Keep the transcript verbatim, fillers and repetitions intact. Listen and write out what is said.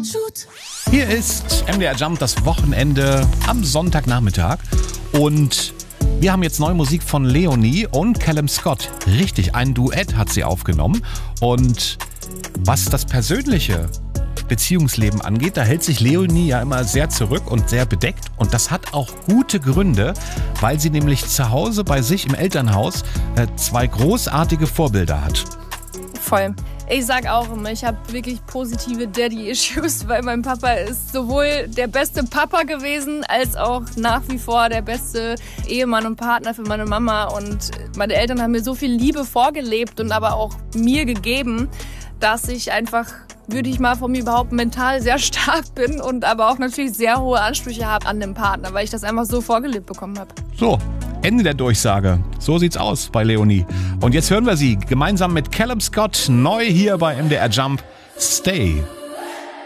Hier ist M D R Jump, das Wochenende am Sonntagnachmittag. Und wir haben jetzt neue Musik von Leonie und Callum Scott. Richtig, ein Duett hat sie aufgenommen. Und was das persönliche Beziehungsleben angeht, da hält sich Leonie ja immer sehr zurück und sehr bedeckt. Und das hat auch gute Gründe, weil sie nämlich zu Hause bei sich im Elternhaus äh, zwei großartige Vorbilder hat. Voll. Ich sag auch immer, ich habe wirklich positive Daddy-Issues, weil mein Papa ist sowohl der beste Papa gewesen, als auch nach wie vor der beste Ehemann und Partner für meine Mama. Und meine Eltern haben mir so viel Liebe vorgelebt und aber auch mir gegeben, dass ich einfach, würde ich mal von mir behaupten, mental sehr stark bin und aber auch natürlich sehr hohe Ansprüche habe an den Partner, weil ich das einfach so vorgelebt bekommen habe. So, Ende der Durchsage. So sieht's aus bei Leonie. Und jetzt hören wir sie gemeinsam mit Callum Scott neu hier bei M D R Jump. Stay.